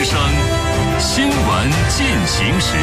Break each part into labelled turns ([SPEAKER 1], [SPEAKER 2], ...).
[SPEAKER 1] 之声，新闻进行时。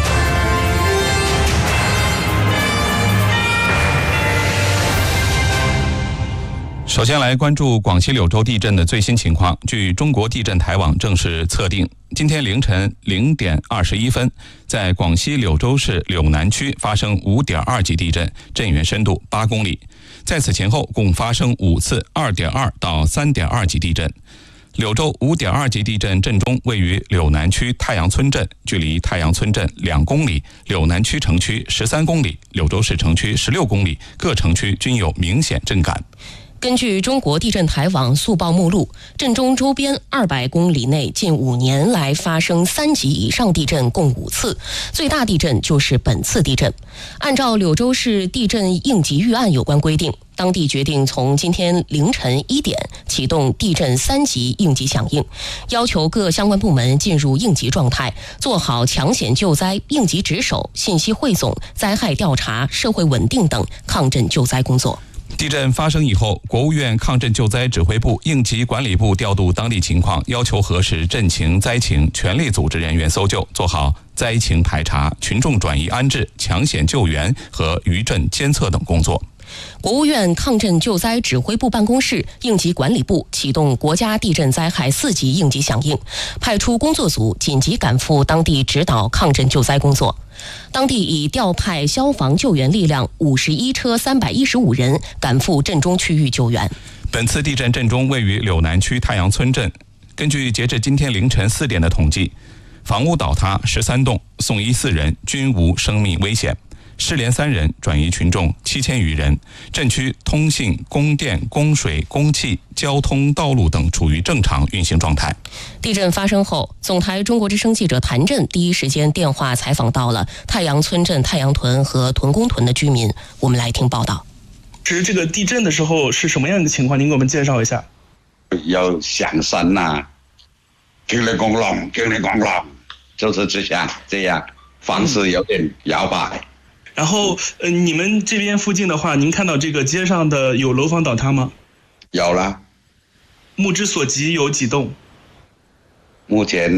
[SPEAKER 1] 首先来关注广西柳州地震的最新情况。据中国地震台网正式测定，今天凌晨0点21分，在广西柳州市柳南区发生5.2级地震，震源深度8公里。在此前后共发生5次2.2到3.2级地震。柳州5.2级地震震中位于柳南区太阳村镇，距离太阳村镇2公里，柳南区城区13公里，柳州市城区16公里，各城区均有明显震感。
[SPEAKER 2] 根据中国地震台网速报目录，震中周边200公里内近5年来发生3级以上地震共5次，最大地震就是本次地震。按照柳州市地震应急预案有关规定，当地决定从今天凌晨1点启动地震3级应急响应，要求各相关部门进入应急状态，做好抢险救灾、应急值守、信息汇总、灾害调查、社会稳定等抗震救灾工作。
[SPEAKER 1] 地震发生以后，国务院抗震救灾指挥部、应急管理部调度当地情况，要求核实震情、灾情，全力组织人员搜救，做好灾情排查、群众转移安置、抢险救援和余震监测等工作。
[SPEAKER 2] 国务院抗震救灾指挥部办公室、应急管理部启动国家地震灾害4级应急响应，派出工作组紧急赶赴当地指导抗震救灾工作。当地已调派消防救援力量51车315人赶赴震中区域救援。
[SPEAKER 1] 本次地震震中位于柳南区太阳村镇，根据截至今天凌晨4点的统计，房屋倒塌13栋，送医4人，均无生命危险。失联3人，转移群众7000余人。震区通信、供电、供水、供气、交通、道路等处于正常运行状态。
[SPEAKER 2] 地震发生后，总台中国之声记者谭震第一时间电话采访到了太阳村镇太阳屯和屯公屯的居民，我们来听报道。
[SPEAKER 3] 是这个地震的时候是什么样的情况？您给我们介绍一下。
[SPEAKER 4] 有响声呐，叮铃咣啷，叮铃咣啷，就是这样，房子有点摇摆。
[SPEAKER 3] 然后，你们这边附近的话，您看到这个街上的有楼房倒塌吗？
[SPEAKER 4] 有了。
[SPEAKER 3] 目之所及有几栋？
[SPEAKER 4] 目前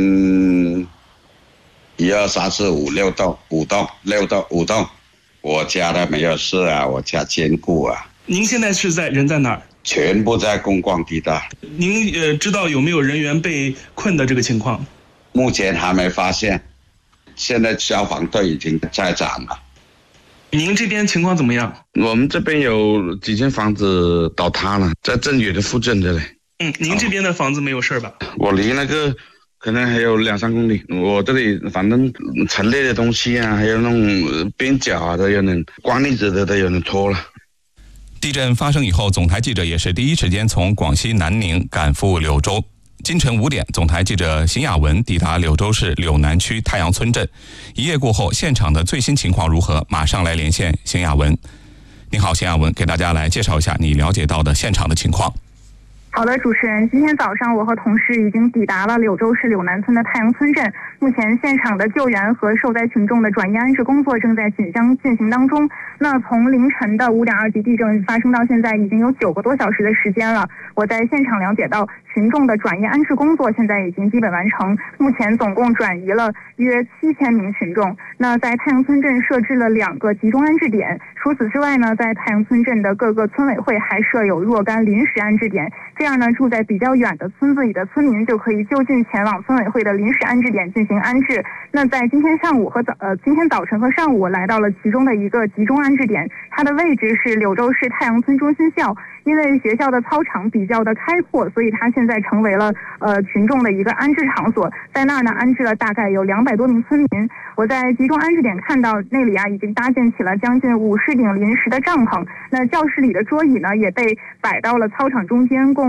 [SPEAKER 4] 1、2、3、4、5、6栋。我家的没有事啊，我家坚固啊。
[SPEAKER 3] 您现在人在哪儿？
[SPEAKER 4] 全部在公共地带。
[SPEAKER 3] 您知道有没有人员被困的这个情况？
[SPEAKER 4] 目前还没发现，现在消防队已经在场了。
[SPEAKER 3] 您这边情况怎么样？
[SPEAKER 5] 我们这边有几间房子倒塌了，在镇远的附近这里。
[SPEAKER 3] 您这边的房子没有事吧？
[SPEAKER 5] 我离那个可能还有2、3公里。我这里反正陈列的东西啊，还有那种边角啊，都有人光粒子的都有人脱了。
[SPEAKER 1] 地震发生以后，总台记者也是第一时间从广西南宁赶赴柳州。今晨5点，总台记者邢亚文抵达柳州市柳南区太阳村镇。一夜过后，现场的最新情况如何？马上来连线邢亚文。你好，邢亚文，给大家来介绍一下你了解到的现场的情况。
[SPEAKER 6] 好的，主持人，今天早上我和同事已经抵达了柳州市柳南村的太阳村镇。目前现场的救援和受灾群众的转移安置工作正在紧张进行当中。那从凌晨的5.2级地震发生到现在，已经有9个多小时的时间了。我在现场了解到，群众的转移安置工作现在已经基本完成，目前总共转移了约7000名群众。那在太阳村镇设置了2个集中安置点，除此之外呢，在太阳村镇的各个村委会还设有若干临时安置点，这样呢，住在比较远的村子里的村民就可以就近前往村委会的临时安置点进行安置。那在今天早晨和上午，我来到了其中的一个集中安置点，它的位置是柳州市太阳村中心校。因为学校的操场比较的开阔，所以它现在成为了群众的一个安置场所。在那儿呢，安置了大概有200多名村民。我在集中安置点看到那里啊，已经搭建起了将近50顶临时的帐篷。那教室里的桌椅呢，也被摆到了操场中间，供